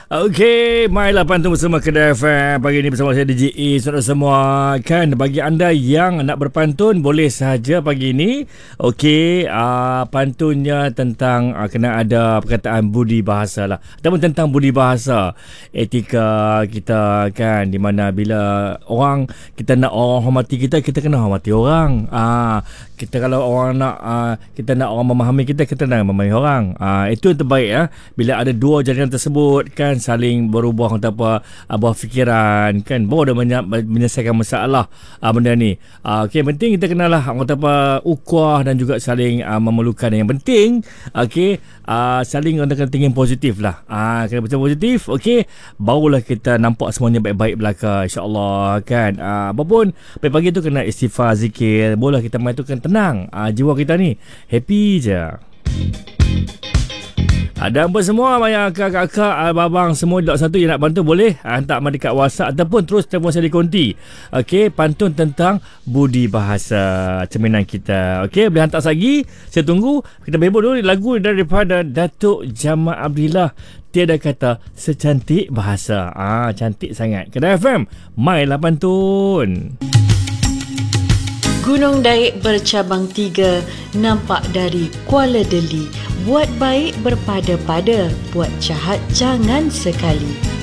Okey, mailah pantun bersama Kedah FM. Pagi ini bersama saya DJ A. Saudara semua, kan bagi anda yang nak berpantun boleh saja pagi ini. Okey, pantunnya tentang kena ada perkataan budi bahasa lah, ataupun tentang budi bahasa, etika kita, kan, di mana bila orang kita nak orang hormati kita kena hormati orang. Kita kalau orang nak kita nak orang memahami kita nak memahami orang. Itu yang terbaik ya. Bila ada dua jaringan tersebut, kan, saling berubah ataupun buah fikiran, kan, baru dah menyelesaikan masalah benda ni. Okey, penting kita kenalah orang kata apa, ukhuwah dan juga saling memerlukan. Yang penting okey, saling orang kata tinggi positif lah. Kena betul positif, okey, barulah kita nampak semuanya baik-baik belaka, insya-Allah, kan. Apapun pagi-pagi tu kena istighfar, zikir, boleh kita main tu kan tenang. Jiwa kita ni happy je. Ada apa semua, banyak kakak-kakak, abang semua duduk satu yang nak bantu, boleh hantar dekat WhatsApp ataupun terus telefon saya di konti. Okey, pantun tentang budi bahasa cerminan kita. Okey, boleh hantar lagi. Saya tunggu. Kita berbur dulu lagu daripada Datuk Jamal Abdillah, Tiada Kata Secantik Bahasa. Cantik sangat. Kedah FM, mailah pantun. Gunung Daik bercabang 3, nampak dari Kuala Deli. Buat baik berpada-pada, buat jahat jangan sekali.